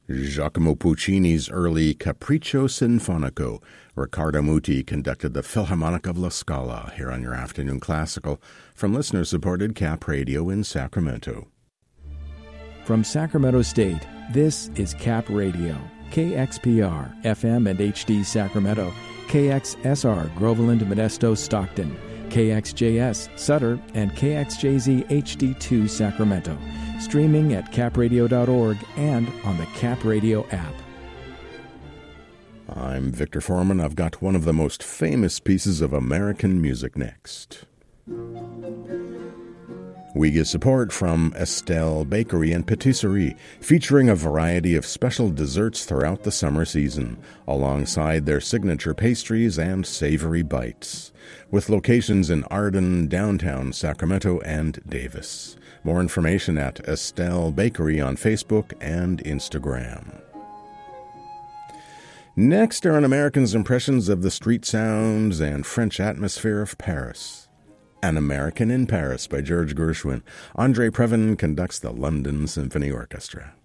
Giacomo Puccini's early Capriccio Sinfonico. Riccardo Muti conducted the Philharmonic of La Scala here on your Afternoon Classical from listener-supported Cap Radio in Sacramento. From Sacramento State, this is Cap Radio, KXPR, FM and HD Sacramento, KXSR, Groveland, Modesto, Stockton, KXJS, Sutter, and KXJZ HD2 Sacramento. Streaming at capradio.org and on the Cap Radio app. I'm Victor Foreman. I've got one of the most famous pieces of American music next. We get support from Estelle Bakery and Patisserie, featuring a variety of special desserts throughout the summer season, alongside their signature pastries and savory bites, with locations in Arden, downtown Sacramento, and Davis. More information at Estelle Bakery on Facebook and Instagram. Next are an American's impressions of the street sounds and French atmosphere of Paris. An American in Paris by George Gershwin. Andre Previn conducts the London Symphony Orchestra.